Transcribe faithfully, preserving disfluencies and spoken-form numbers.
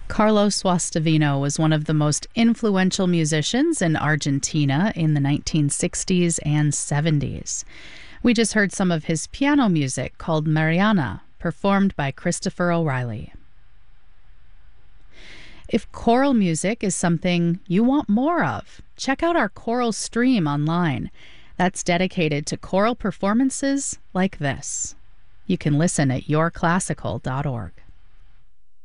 Carlos Guastavino was one of the most influential musicians in Argentina in the nineteen sixties and seventies. We just heard some of his piano music called Mariana, performed by Christopher O'Reilly. If choral music is something you want more of, check out our choral stream online. That's dedicated to choral performances like this. You can listen at your classical dot org.